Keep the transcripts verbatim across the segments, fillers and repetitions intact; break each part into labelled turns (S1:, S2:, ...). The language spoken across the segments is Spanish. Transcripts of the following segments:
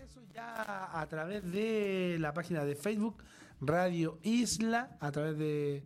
S1: eso ya a través de la página de Facebook Radio Isla, a través de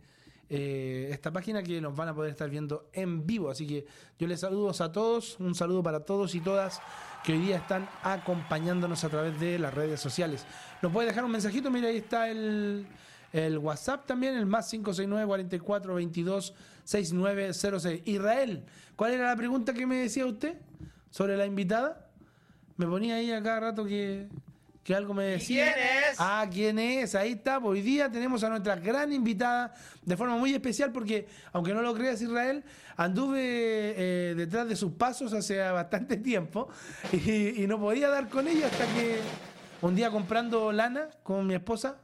S1: eh, esta página que nos van a poder estar viendo en vivo. Así que yo les saludo a todos, un saludo para todos y todas que hoy día están acompañándonos a través de las redes sociales. Nos puede dejar un mensajito, mira, ahí está el, el WhatsApp también, el más cinco seis nueve, cuatro cuatro, veintidós, sesenta y nueve cero seis. Israel, ¿cuál era la pregunta que me decía usted sobre la invitada? Me ponía ahí a cada rato que, que algo me decía.
S2: ¿Quién es?
S1: Ah, ¿quién es? Ahí está. Hoy día tenemos a nuestra gran invitada de forma muy especial porque, aunque no lo creas, Israel, anduve eh, detrás de sus pasos hace bastante tiempo y, y no podía dar con ella hasta que un día comprando lana con mi esposa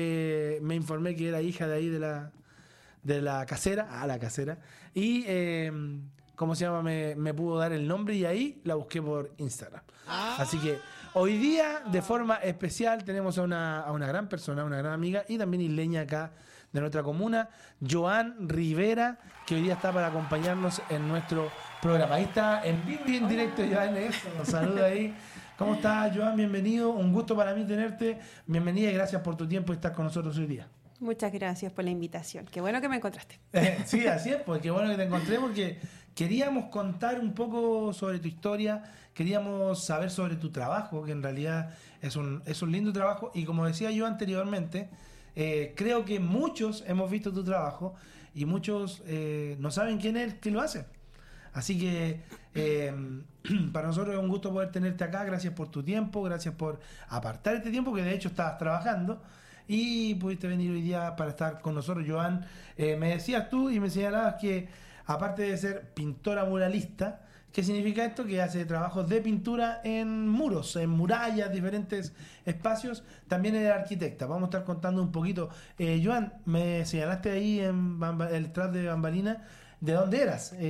S1: eh, me informé que era hija de ahí de la, de la casera. Ah, la casera. Y... Eh, ¿cómo se llama? Me, me pudo dar el nombre y ahí la busqué por Instagram. Ah. Así que hoy día, de forma especial, tenemos a una, a una gran persona, una gran amiga y también isleña acá de nuestra comuna, Joan Rivera, que hoy día está para acompañarnos en nuestro programa. Ahí está en vivo y en directo, Joan, eso, nos saluda ahí. ¿Cómo estás, Joan? Bienvenido, un gusto para mí tenerte. Bienvenida y gracias por tu tiempo y estar con nosotros hoy día.
S3: Muchas gracias por la invitación. Qué bueno que me encontraste.
S1: Eh, sí, así es, pues qué bueno que te encontré porque queríamos contar un poco sobre tu historia, queríamos saber sobre tu trabajo, que en realidad es un, es un lindo trabajo y como decía yo anteriormente, eh, creo que muchos hemos visto tu trabajo y muchos eh, no saben quién es el que lo hace. Así que eh, para nosotros es un gusto poder tenerte acá, gracias por tu tiempo, gracias por apartar este tiempo que de hecho estabas trabajando. Y pudiste venir hoy día para estar con nosotros, Joan. Eh, me decías tú y me señalabas que, aparte de ser pintora muralista, ¿qué significa esto? Que hace trabajos de pintura en muros, en murallas, diferentes espacios. También eres arquitecta. Vamos a estar contando un poquito. Eh, Joan, me señalaste ahí en Bamba, el tras de bambalina, ¿de dónde eras? Eh,